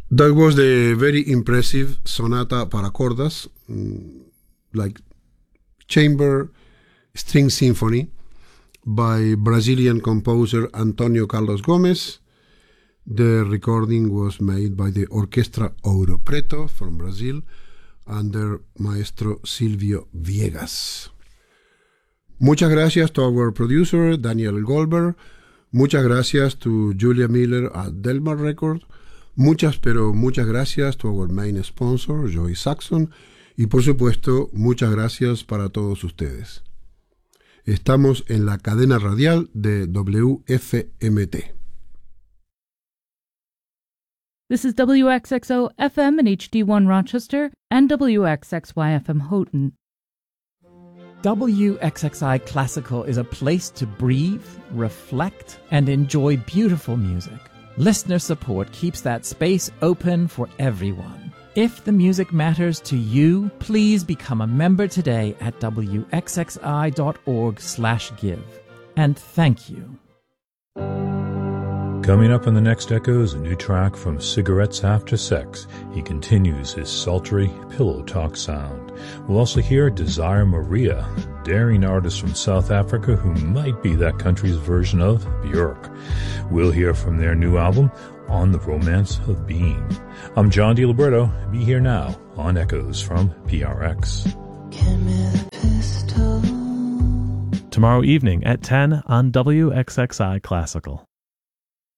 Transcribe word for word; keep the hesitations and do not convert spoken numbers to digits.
That was the very impressive sonata para cordas, mm, like chamber string symphony by Brazilian composer Antonio Carlos Gomes. The recording was made by the Orquestra Ouro Preto from Brazil under Maestro Silvio Viegas. Muchas gracias to our producer, Daniel Goldberg. Muchas gracias to Julia Miller at Delmar Record. Muchas, pero muchas gracias to our main sponsor, Joy Saxon. Y por supuesto, muchas gracias para todos ustedes. Estamos en la cadena radial de W F M T. This is W X X O F M and H D one Rochester and W X X Y F M Houghton. W X X I Classical is a place to breathe, reflect, and enjoy beautiful music. Listener support keeps that space open for everyone. If the music matters to you, please become a member today at W X X I dot org slash give. And thank you. Coming up on the next Echo is a new track from Cigarettes After Sex. He continues his sultry pillow talk sound. We'll also hear Desire Maria, a daring artist from South Africa who might be that country's version of Björk. We'll hear from their new album, On the Romance of Being. I'm John DiLiberto. Be here now on Echoes from P R X. Give me the pistol. Tomorrow evening at ten on W X X I Classical.